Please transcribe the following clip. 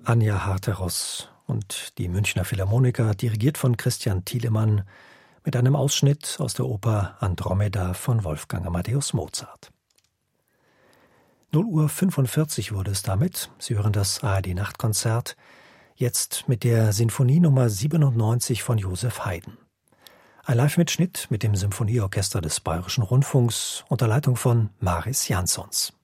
Anja Harteros und die Münchner Philharmoniker, dirigiert von Christian Thielemann, mit einem Ausschnitt aus der Oper Andromeda von Wolfgang Amadeus Mozart. 0:45 wurde es damit. Sie hören das ARD-Nachtkonzert, jetzt mit der Sinfonie Nummer 97 von Joseph Haydn. Ein Live-Mitschnitt mit dem Symphonieorchester des Bayerischen Rundfunks unter Leitung von Mariss Jansons.